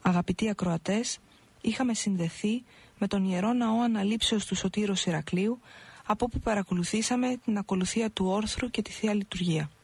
Αγαπητοί ακροατές, είχαμε συνδεθεί με τον Ιερό Ναό Αναλήψεως του Σωτήρος Ηρακλείου, από όπου παρακολουθήσαμε την ακολουθία του όρθρου και τη Θεία Λειτουργία.